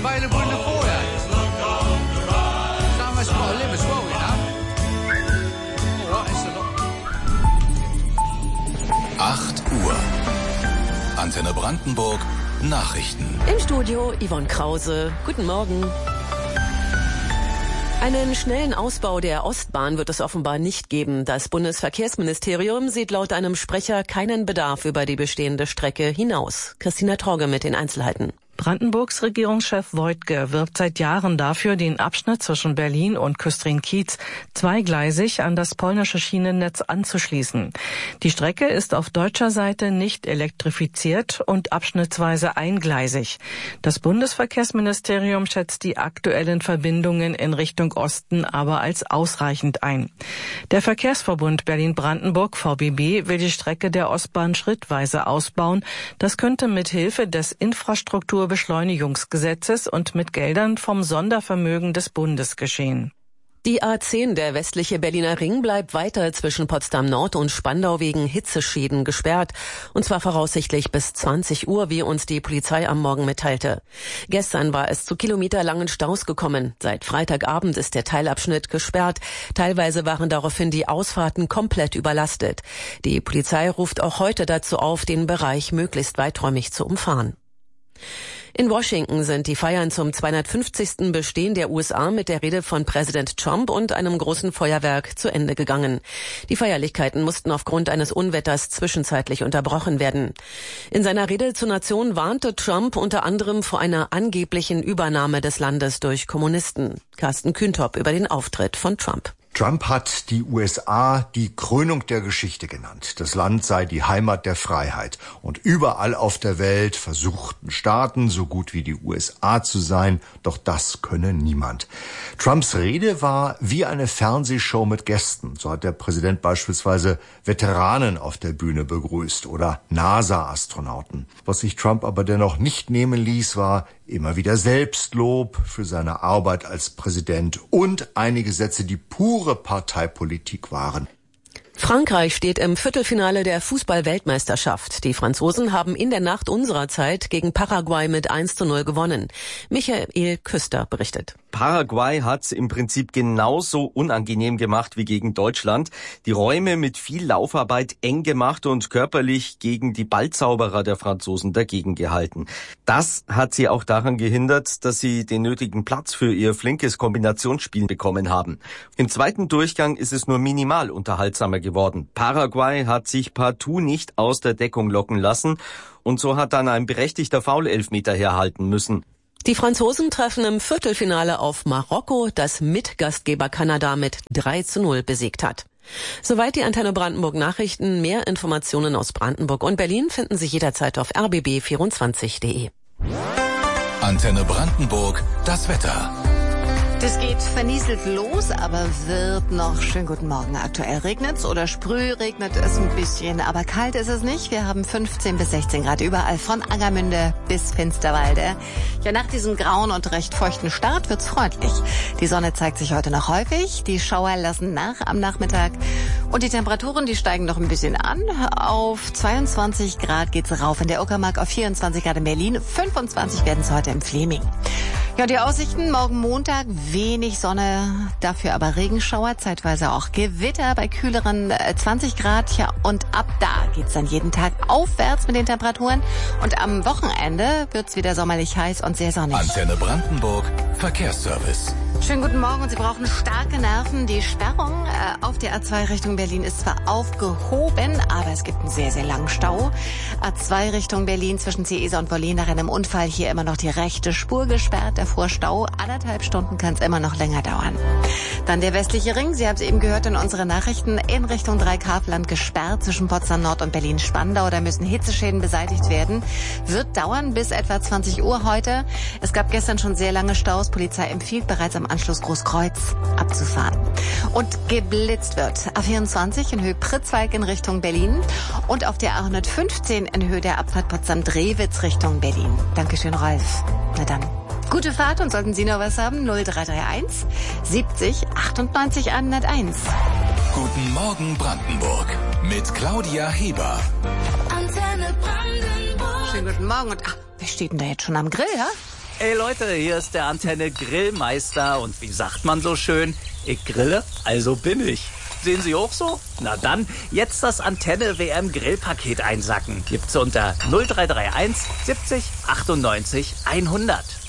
available in the foyer. So much got to live as well, you know. All right, it's a lot. 8 Uhr. Antenne Brandenburg. Nachrichten. Im Studio Yvonne Krause. Guten Morgen. Einen schnellen Ausbau der Ostbahn wird es offenbar nicht geben. Das Bundesverkehrsministerium sieht laut einem Sprecher keinen Bedarf über die bestehende Strecke hinaus. Christina Trogge mit den Einzelheiten. Brandenburgs Regierungschef Woidke wirbt seit Jahren dafür, den Abschnitt zwischen Berlin und Küstrin-Kiez zweigleisig an das polnische Schienennetz anzuschließen. Die Strecke ist auf deutscher Seite nicht elektrifiziert und abschnittsweise eingleisig. Das Bundesverkehrsministerium schätzt die aktuellen Verbindungen in Richtung Osten aber als ausreichend ein. Der Verkehrsverbund Berlin-Brandenburg VBB will die Strecke der Ostbahn schrittweise ausbauen. Das könnte mit Hilfe des Infrastrukturbeschleunigungsgesetzes und mit Geldern vom Sondervermögen des Bundes geschehen. Die A10, der westliche Berliner Ring, bleibt weiter zwischen Potsdam Nord und Spandau wegen Hitzeschäden gesperrt. Und zwar voraussichtlich bis 20 Uhr, wie uns die Polizei am Morgen mitteilte. Gestern war es zu kilometerlangen Staus gekommen. Seit Freitagabend ist der Teilabschnitt gesperrt. Teilweise waren daraufhin die Ausfahrten komplett überlastet. Die Polizei ruft auch heute dazu auf, den Bereich möglichst weiträumig zu umfahren. In Washington sind die Feiern zum 250. Bestehen der USA mit der Rede von Präsident Trump und einem großen Feuerwerk zu Ende gegangen. Die Feierlichkeiten mussten aufgrund eines Unwetters zwischenzeitlich unterbrochen werden. In seiner Rede zur Nation warnte Trump unter anderem vor einer angeblichen Übernahme des Landes durch Kommunisten. Carsten Kühntop über den Auftritt von Trump. Trump hat die USA die Krönung der Geschichte genannt. Das Land sei die Heimat der Freiheit. Und überall auf der Welt versuchten Staaten, so gut wie die USA zu sein, doch das könne niemand. Trumps Rede war wie eine Fernsehshow mit Gästen. So hat der Präsident beispielsweise Veteranen auf der Bühne begrüßt oder NASA-Astronauten. Was sich Trump aber dennoch nicht nehmen ließ, war immer wieder Selbstlob für seine Arbeit als Präsident und einige Sätze, die pure Parteipolitik waren. Frankreich steht im Viertelfinale der Fußball-Weltmeisterschaft. Die Franzosen haben in der Nacht unserer Zeit gegen Paraguay mit 1:0 gewonnen. Michael Küster berichtet. Paraguay hat's im Prinzip genauso unangenehm gemacht wie gegen Deutschland. Die Räume mit viel Laufarbeit eng gemacht und körperlich gegen die Ballzauberer der Franzosen dagegen gehalten. Das hat sie auch daran gehindert, dass sie den nötigen Platz für ihr flinkes Kombinationsspiel bekommen haben. Im zweiten Durchgang ist es nur minimal unterhaltsamer geworden. Paraguay hat sich partout nicht aus der Deckung locken lassen und so hat dann ein berechtigter Foul-Elfmeter herhalten müssen. Die Franzosen treffen im Viertelfinale auf Marokko, das Mitgastgeber Kanada mit 3:0 besiegt hat. Soweit die Antenne Brandenburg Nachrichten. Mehr Informationen aus Brandenburg und Berlin finden Sie jederzeit auf rbb24.de. Antenne Brandenburg, das Wetter. Das geht vernieselt los, aber wird noch. Schönen guten Morgen. Aktuell regnet's oder sprühregnet es ein bisschen, aber kalt ist es nicht. Wir haben 15 bis 16 Grad überall von Angermünde bis Finsterwalde. Ja, nach diesem grauen und recht feuchten Start wird's freundlich. Die Sonne zeigt sich heute noch häufig. Die Schauer lassen nach am Nachmittag. Und die Temperaturen, die steigen noch ein bisschen an. Auf 22 Grad geht's rauf in der Uckermark, auf 24 Grad in Berlin, 25 werden es heute im Fleming. Ja, und die Aussichten morgen Montag, wenig Sonne, dafür aber Regenschauer, zeitweise auch Gewitter bei kühleren 20 Grad. Ja, und ab da geht's dann jeden Tag aufwärts mit den Temperaturen. Und am Wochenende wird's wieder sommerlich heiß und sehr sonnig. Antenne Brandenburg, Verkehrsservice. Schönen guten Morgen und Sie brauchen starke Nerven. Die Sperrung auf der A2 Richtung Berlin ist zwar aufgehoben, aber es gibt einen sehr, sehr langen Stau. A2 Richtung Berlin zwischen Ciesa und Wollin nach einem Unfall hier immer noch die rechte Spur gesperrt. Davor Stau. 1,5 Stunden kann es immer noch länger dauern. Dann der westliche Ring. Sie haben es eben gehört in unseren Nachrichten. In Richtung Dreikafland gesperrt zwischen Potsdam Nord und Berlin-Spandau. Da müssen Hitzeschäden beseitigt werden. Wird dauern bis etwa 20 Uhr heute. Es gab gestern schon sehr lange Staus. Polizei empfiehlt bereits am Anschluss Großkreuz abzufahren. Und geblitzt wird A24 in Höhe Pritzwalk in Richtung Berlin und auf der A115 in Höhe der Abfahrt Potsdam-Drewitz Richtung Berlin. Dankeschön, Rolf. Na dann. Gute Fahrt und sollten Sie noch was haben, 0331 70 98 101. Guten Morgen Brandenburg mit Claudia Heber. Antenne Brandenburg. Schönen guten Morgen und wer steht denn da jetzt schon am Grill, ja? Ey Leute, hier ist der Antenne Grillmeister und wie sagt man so schön, ich grille, also bin ich. Sehen Sie auch so? Na dann, jetzt das Antenne WM Grillpaket einsacken. Gibt's unter 0331 70 98 100.